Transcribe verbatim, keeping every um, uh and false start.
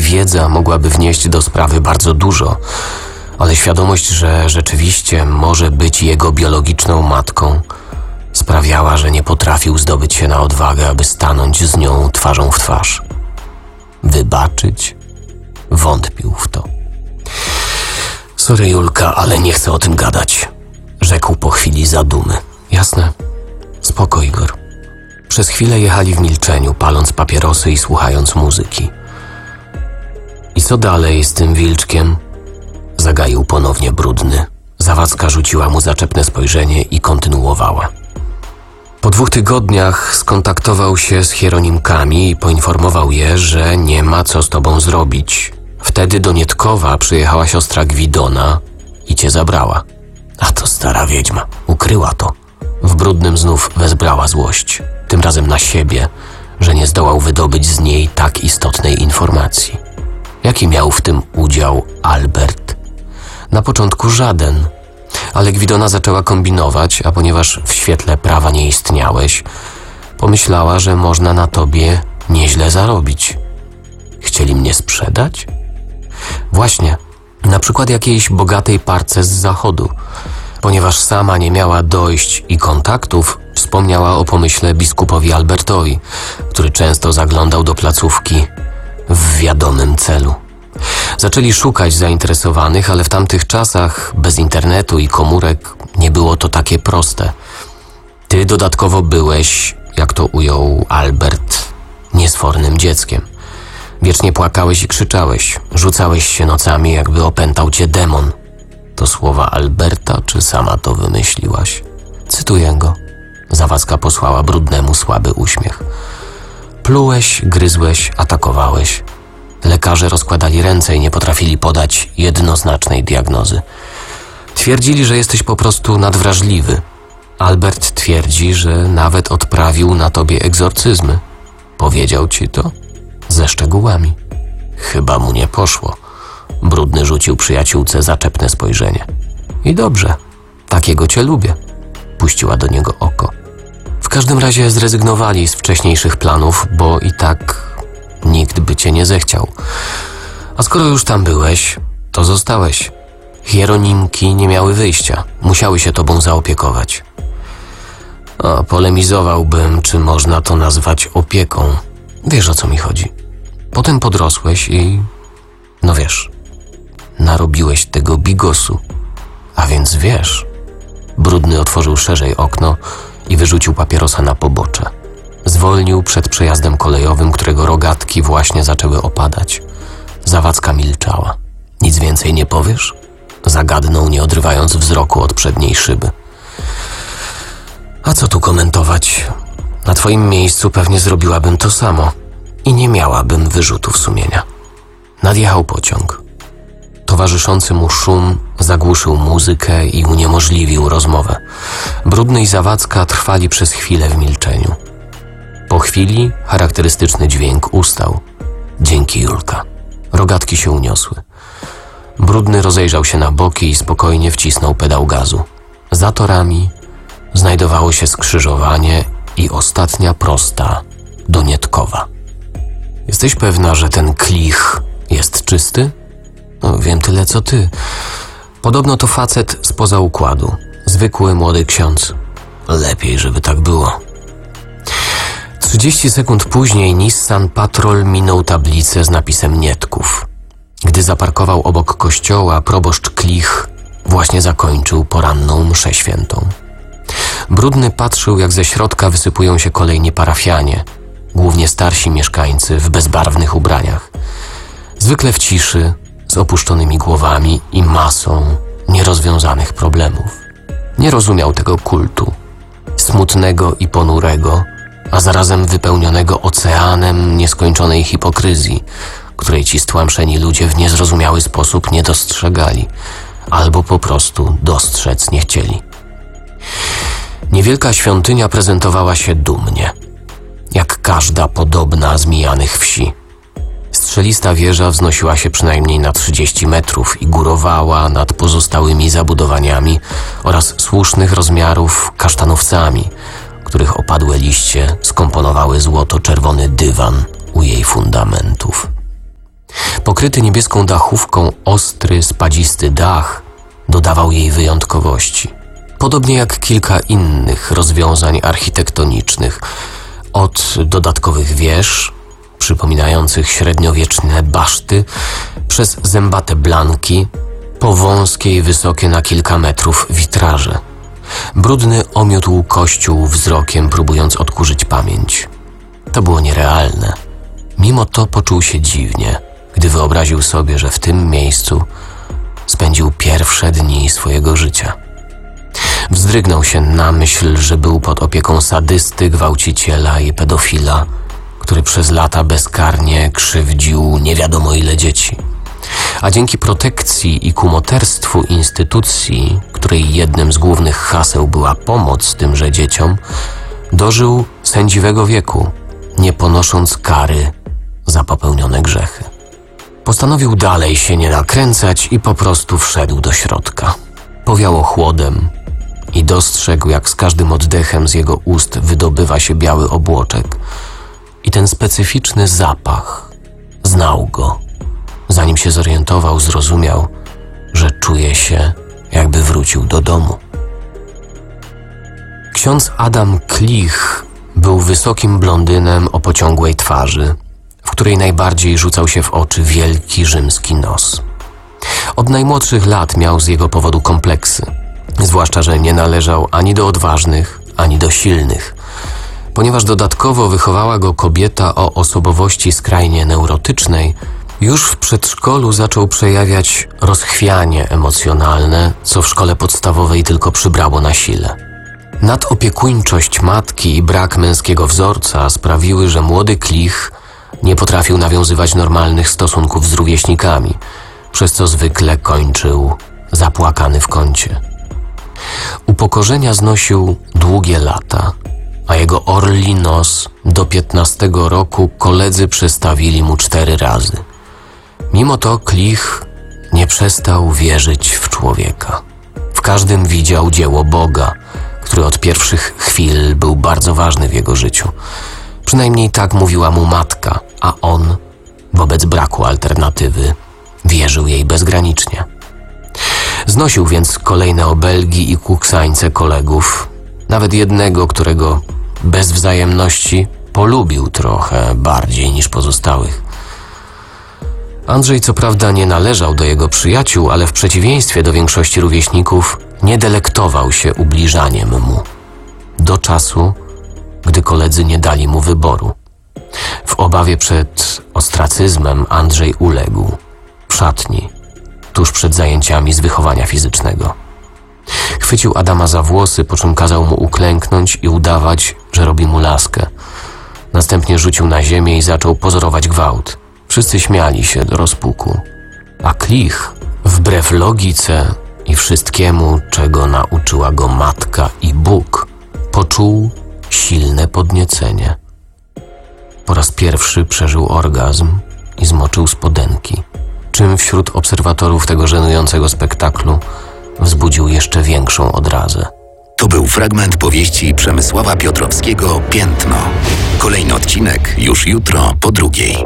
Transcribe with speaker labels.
Speaker 1: wiedza mogłaby wnieść do sprawy bardzo dużo, ale świadomość, że rzeczywiście może być jego biologiczną matką, sprawiała, że nie potrafił zdobyć się na odwagę, aby stanąć z nią twarzą w twarz. Wybaczyć? Wątpił w to. Sorry, Julka, ale nie chcę o tym gadać, rzekł po chwili zadumy. Jasne. Spoko, Igor. Przez chwilę jechali w milczeniu, paląc papierosy i słuchając muzyki. I co dalej z tym Wilczkiem? Zagaił ponownie Brudny. Zawadzka rzuciła mu zaczepne spojrzenie i kontynuowała. Po dwóch tygodniach skontaktował się z Hieronimkami i poinformował je, że nie ma co z tobą zrobić. Wtedy do Nietkowa przyjechała siostra Gwidona i cię zabrała. A to stara wiedźma. Ukryła to. W Brudnym znów wezbrała złość. Tym razem na siebie, że nie zdołał wydobyć z niej tak istotnej informacji. Jaki miał w tym udział Albert? Na początku żaden. Ale Gwidona zaczęła kombinować, a ponieważ w świetle prawa nie istniałeś, pomyślała, że można na tobie nieźle zarobić. Chcieli mnie sprzedać? Właśnie, na przykład jakiejś bogatej parce z zachodu. Ponieważ sama nie miała dojść i kontaktów, wspomniała o pomyśle biskupowi Albertowi, który często zaglądał do placówki w wiadomym celu. Zaczęli szukać zainteresowanych, ale w tamtych czasach bez internetu i komórek nie było to takie proste. Ty dodatkowo byłeś, jak to ujął Albert, niesfornym dzieckiem. Wiecznie płakałeś i krzyczałeś, rzucałeś się nocami, jakby opętał cię demon. To słowa Alberta, czy sama to wymyśliłaś? Cytuję go. Zawadzka posłała Brudnemu słaby uśmiech. Plułeś, gryzłeś, atakowałeś. Lekarze rozkładali ręce i nie potrafili podać jednoznacznej diagnozy. Twierdzili, że jesteś po prostu nadwrażliwy. Albert twierdzi, że nawet odprawił na tobie egzorcyzmy. Powiedział ci to? Ze szczegółami. Chyba mu nie poszło. Brudny rzucił przyjaciółce zaczepne spojrzenie. I dobrze, takiego cię lubię. Puściła do niego oko. W każdym razie zrezygnowali z wcześniejszych planów, bo i tak nikt by cię nie zechciał. A skoro już tam byłeś, to zostałeś. Hieronimki nie miały wyjścia. Musiały się tobą zaopiekować. A polemizowałbym, czy można to nazwać opieką. Wiesz, o co mi chodzi. Potem podrosłeś i... no wiesz, narobiłeś tego bigosu. A więc wiesz... Brudny otworzył szerzej okno i wyrzucił papierosa na pobocze. Zwolnił przed przejazdem kolejowym, którego rogatki właśnie zaczęły opadać. Zawadzka milczała. Nic więcej nie powiesz? Zagadnął, nie odrywając wzroku od przedniej szyby. A co tu komentować? Na twoim miejscu pewnie zrobiłabym to samo i nie miałabym wyrzutów sumienia. Nadjechał pociąg. Towarzyszący mu szum zagłuszył muzykę i uniemożliwił rozmowę. Brudny i Zawadzka trwali przez chwilę w milczeniu. Po chwili charakterystyczny dźwięk ustał. Dzięki, Julka. Rogatki się uniosły. Brudny rozejrzał się na boki i spokojnie wcisnął pedał gazu. Za torami znajdowało się skrzyżowanie i ostatnia prosta do Nietkowa. Jesteś pewna, że ten klich jest czysty? No, wiem tyle co ty. Podobno to facet spoza układu. Zwykły młody ksiądz. Lepiej, żeby tak było. Trzydzieści sekund później Nissan Patrol minął tablicę z napisem Nietków. Gdy zaparkował obok kościoła, proboszcz Klich właśnie zakończył poranną mszę świętą. Brudny patrzył, jak ze środka wysypują się kolejni parafianie, głównie starsi mieszkańcy w bezbarwnych ubraniach. Zwykle w ciszy, z opuszczonymi głowami i masą nierozwiązanych problemów. Nie rozumiał tego kultu, smutnego i ponurego, a zarazem wypełnionego oceanem nieskończonej hipokryzji, której ci stłamszeni ludzie w niezrozumiały sposób nie dostrzegali, albo po prostu dostrzec nie chcieli. Niewielka świątynia prezentowała się dumnie, jak każda podobna z mijanych wsi. Strzelista wieża wznosiła się przynajmniej na trzydzieści metrów i górowała nad pozostałymi zabudowaniami oraz słusznych rozmiarów kasztanowcami, których opadłe liście skomponowały złoto-czerwony dywan u jej fundamentów. Pokryty niebieską dachówką ostry, spadzisty dach dodawał jej wyjątkowości. Podobnie jak kilka innych rozwiązań architektonicznych, od dodatkowych wież, przypominających średniowieczne baszty, przez zębate blanki, po wąskie i wysokie na kilka metrów witraże. Brudny omiótł kościół wzrokiem, próbując odkurzyć pamięć. To było nierealne. Mimo to poczuł się dziwnie, gdy wyobraził sobie, że w tym miejscu spędził pierwsze dni swojego życia. Wzdrygnął się na myśl, że był pod opieką sadysty, gwałciciela i pedofila, który przez lata bezkarnie krzywdził nie wiadomo ile dzieci. A dzięki protekcji i kumoterstwu instytucji, której jednym z głównych haseł była pomoc tymże dzieciom, dożył sędziwego wieku, nie ponosząc kary za popełnione grzechy. Postanowił dalej się nie nakręcać i po prostu wszedł do środka. Powiało chłodem i dostrzegł, jak z każdym oddechem z jego ust wydobywa się biały obłoczek. I ten specyficzny zapach, znał go. Zanim się zorientował, zrozumiał, że czuje się, jakby wrócił do domu. Ksiądz Adam Klich był wysokim blondynem o pociągłej twarzy, w której najbardziej rzucał się w oczy wielki rzymski nos. Od najmłodszych lat miał z jego powodu kompleksy, zwłaszcza że nie należał ani do odważnych, ani do silnych. Ponieważ dodatkowo wychowała go kobieta o osobowości skrajnie neurotycznej, już w przedszkolu zaczął przejawiać rozchwianie emocjonalne, co w szkole podstawowej tylko przybrało na sile. Nadopiekuńczość matki i brak męskiego wzorca sprawiły, że młody Klich nie potrafił nawiązywać normalnych stosunków z rówieśnikami, przez co zwykle kończył zapłakany w kącie. Upokorzenia znosił długie lata, a jego orli nos do piętnastego roku koledzy przestawili mu cztery razy. Mimo to Klich nie przestał wierzyć w człowieka. W każdym widział dzieło Boga, który od pierwszych chwil był bardzo ważny w jego życiu. Przynajmniej tak mówiła mu matka, a on, wobec braku alternatywy, wierzył jej bezgranicznie. Znosił więc kolejne obelgi i kuksańce kolegów, nawet jednego, którego bez wzajemności polubił trochę bardziej niż pozostałych. Andrzej co prawda nie należał do jego przyjaciół, ale w przeciwieństwie do większości rówieśników nie delektował się ubliżaniem mu. Do czasu, gdy koledzy nie dali mu wyboru. W obawie przed ostracyzmem Andrzej uległ w szatni, tuż przed zajęciami z wychowania fizycznego. Chwycił Adama za włosy, po czym kazał mu uklęknąć i udawać, że robi mu laskę. Następnie rzucił na ziemię i zaczął pozorować gwałt. Wszyscy śmiali się do rozpuku. A Klich, wbrew logice i wszystkiemu, czego nauczyła go matka i Bóg, poczuł silne podniecenie. Po raz pierwszy przeżył orgazm i zmoczył spodenki, czym wśród obserwatorów tego żenującego spektaklu wzbudził jeszcze większą odrazę.
Speaker 2: To był fragment powieści Przemysława Piotrowskiego „Piętno”. Kolejny odcinek już jutro po drugiej.